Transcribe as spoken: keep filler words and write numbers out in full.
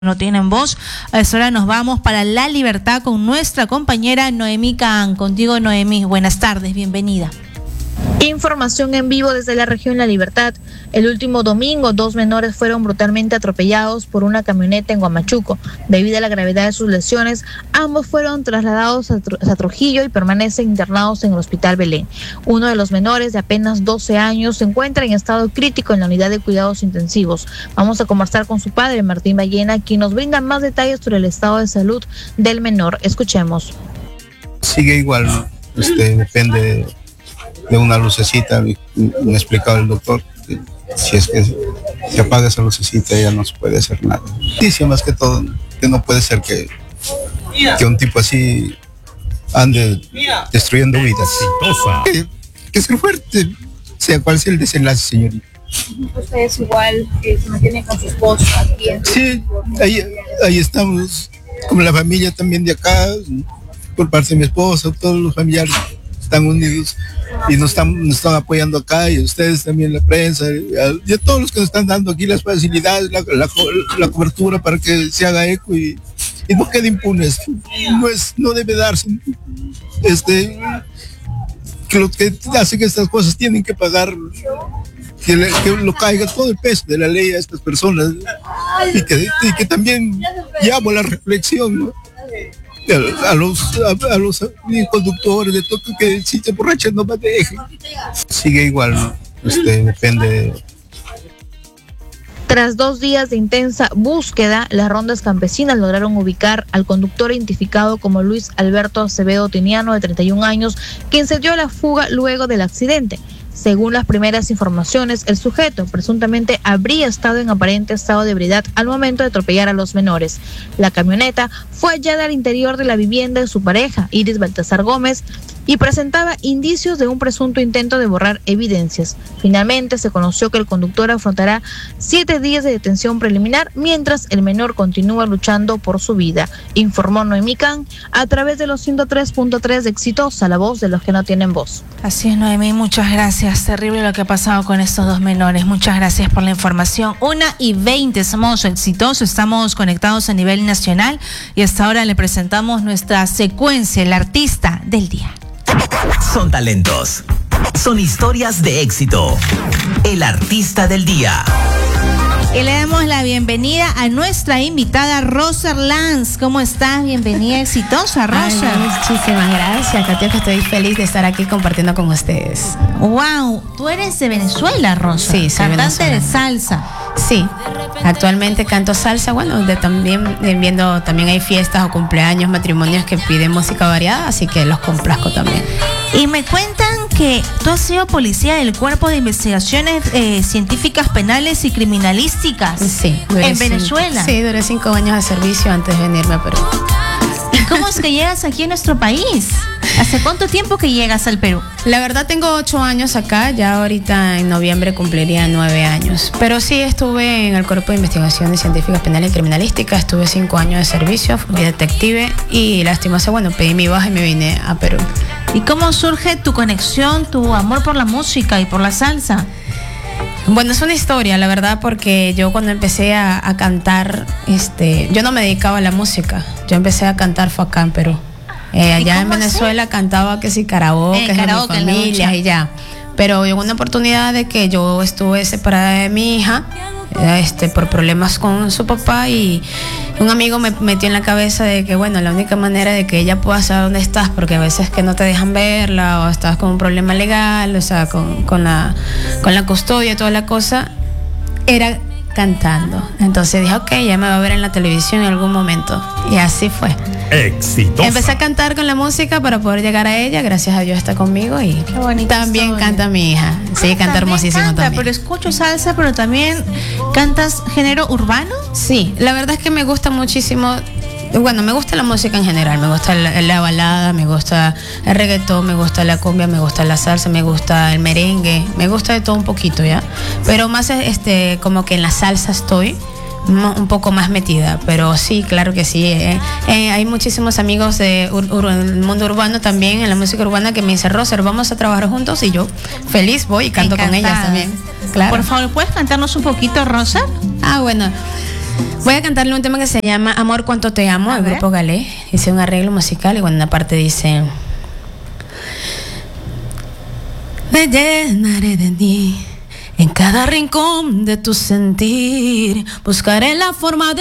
No tienen voz. A esta hora nos vamos para La Libertad con nuestra compañera Noemí Can. Contigo, Noemí, buenas tardes, bienvenida. Información en vivo desde la región La Libertad. El último domingo, dos menores fueron brutalmente atropellados por una camioneta en Huamachuco. Debido a la gravedad de sus lesiones, ambos fueron trasladados a, Tru- a Trujillo y permanecen internados en el Hospital Belén. Uno de los menores, de apenas doce años, se encuentra en estado crítico en la unidad de cuidados intensivos. Vamos a conversar con su padre, Martín Ballena, quien nos brinda más detalles sobre el estado de salud del menor. Escuchemos. Sigue igual, ¿no? Este, depende de una lucecita. Me ha explicado el doctor que si es que se apaga esa lucecita ya no se puede hacer nada. Dice más que todo que no puede ser que, que un tipo así ande destruyendo vidas. Que, que ser fuerte, sea cual sea el desenlace, señorita. Ustedes igual eh, se mantienen con su esposo aquí. Sí, ahí, ahí estamos, como la familia también de acá, por parte de mi esposa, todos los familiares están unidos y nos están, nos están apoyando acá, y ustedes también, la prensa, y a todos los que nos están dando aquí las facilidades, la, la, la cobertura para que se haga eco y, y no quede impune esto. No, es, no debe darse. Este, que los que hacen estas cosas tienen que pagar, que, le, que lo caiga todo el peso de la ley a estas personas, y que, y que también llamo a la reflexión, ¿no? A, a los a, a los conductores de todo, que si se borrachan no manejen. Sigue igual, ¿no? Este, depende. Tras dos días de intensa búsqueda, las rondas campesinas lograron ubicar al conductor identificado como Luis Alberto Acevedo Tiniano, de treinta y un años, quien se dio a la fuga luego del accidente. Según las primeras informaciones, el sujeto presuntamente habría estado en aparente estado de ebriedad al momento de atropellar a los menores. La camioneta fue hallada al interior de la vivienda de su pareja, Iris Baltasar Gómez, y presentaba indicios de un presunto intento de borrar evidencias. Finalmente se conoció que el conductor afrontará siete días de detención preliminar, mientras el menor continúa luchando por su vida, informó Noemí Can a través de los ciento tres punto tres de Exitosa, la voz de los que no tienen voz. Así es, Noemí, muchas gracias. Terrible lo que ha pasado con estos dos menores. Muchas gracias por la información. Una y veinte, somos Exitosos, estamos conectados a nivel nacional y hasta ahora le presentamos nuestra secuencia, el artista del día. Son talentos, son historias de éxito. El artista del día. Y le damos la bienvenida a nuestra invitada Roser Lanz. ¿Cómo estás? Bienvenida, Exitosa, Roser. Ay, muchísimas gracias, Katia, que estoy feliz de estar aquí compartiendo con ustedes. Wow, tú eres de Venezuela, Roser. Sí, soy cantante de venezolana. salsa. Sí, actualmente canto salsa. Bueno, de también de viendo también hay fiestas o cumpleaños, matrimonios que piden música variada, así que los complazco también. Y me cuentan que tú has sido policía del Cuerpo de Investigaciones eh, Científicas Penales y Criminalísticas. Sí, en Venezuela. Cinco, sí, duré cinco años de servicio antes de venirme a Perú. ¿Y cómo es que llegas aquí a nuestro país? ¿Hace cuánto tiempo que llegas al Perú? La verdad tengo ocho años acá, ya ahorita en noviembre cumpliría nueve años. Pero sí estuve en el Cuerpo de Investigaciones Científicas Penales y Criminalísticas, estuve cinco años de servicio, fui detective y lastimosamente, bueno, pedí mi baja y me vine a Perú. ¿Y cómo surge tu conexión, tu amor por la música y por la salsa? Bueno, es una historia, la verdad, porque yo cuando empecé a, a cantar, este, yo no me dedicaba a la música, yo empecé a cantar fue acá en Perú. Eh, allá en Venezuela así? Cantaba que sí karaoke, eh, karaoke en mi familia y ya. Pero llegó una oportunidad de que yo estuve separada de mi hija, este, por problemas con su papá, y un amigo me metió en la cabeza de que, bueno, la única manera de que ella pueda saber dónde estás, porque a veces que no te dejan verla o estás con un problema legal, o sea, con, con, la, con la custodia y toda la cosa, era cantando. Entonces dije, ok, ya me va a ver en la televisión en algún momento. Y así fue. Exitosa. Empecé a cantar con la música para poder llegar a ella. Gracias a Dios está conmigo y también historia. Canta mi hija. Sí, Ah, canta hermosísimo canta, también. pero escucho salsa, pero también cantas género urbano. Sí, la verdad es que me gusta muchísimo. Bueno, me gusta la música en general, me gusta la, la balada, me gusta el reggaetón, me gusta la cumbia, me gusta la salsa, me gusta el merengue, me gusta de todo un poquito, ¿ya? Pero más este como que en la salsa estoy un poco más metida, pero sí, claro que sí. Eh, eh, hay muchísimos amigos del de mundo urbano también, en la música urbana, que me dicen, Roser, vamos a trabajar juntos, y yo feliz voy y canto Encantada. con ellas también. Claro. Por favor, ¿puedes cantarnos un poquito, Roser? Ah, bueno. Voy a cantarle un tema que se llama Amor, cuánto te amo, del grupo Galé. Hice un arreglo musical y bueno, en una parte dice: me llenaré de ti en cada rincón de tu sentir, buscaré la forma de